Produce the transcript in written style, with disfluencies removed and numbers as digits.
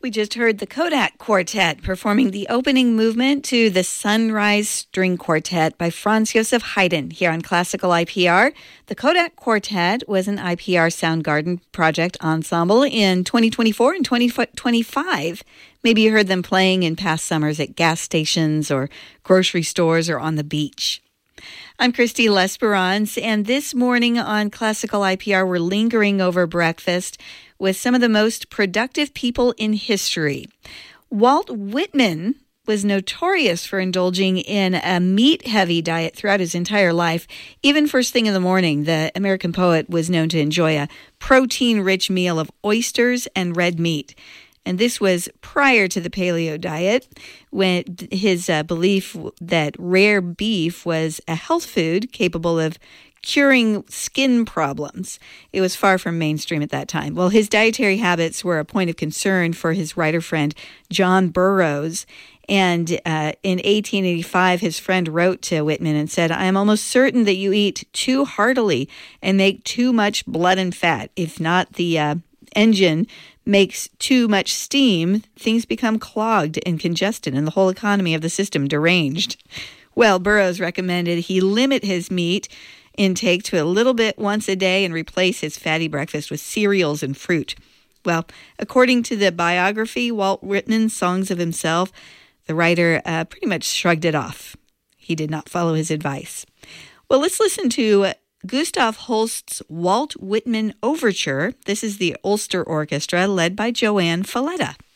We just heard the Kodak Quartet performing the opening movement to the Sunrise String Quartet by Franz Joseph Haydn here on Classical IPR. The Kodak Quartet was an IPR Soundgarden project ensemble in 2024 and 2025. Maybe you heard them playing in past summers at gas stations or grocery stores or on the beach. I'm Christy L'Esperance, and this morning on Classical IPR, we're lingering over breakfast with some of the most productive people in history. Walt Whitman was notorious for indulging in a meat-heavy diet throughout his entire life. Even first thing in the morning, the American poet was known to enjoy a protein-rich meal of oysters and red meat. And this was prior to the paleo diet, when his belief that rare beef was a health food capable of curing skin problems. It was far from mainstream at that time. Well, his dietary habits were a point of concern for his writer friend, John Burroughs. And in 1885, his friend wrote to Whitman and said, "I am almost certain that you eat too heartily and make too much blood and fat. If not, the engine makes too much steam, things become clogged and congested, and the whole economy of the system deranged." Well, Burroughs recommended he limit his meat intake to a little bit once a day and replace his fatty breakfast with cereals and fruit. Well, according to the biography, Walt Whitman's Songs of Himself, the writer pretty much shrugged it off. He did not follow his advice. Well, let's listen to Gustav Holst's Walt Whitman Overture. This is the Ulster Orchestra led by Joanne Falletta.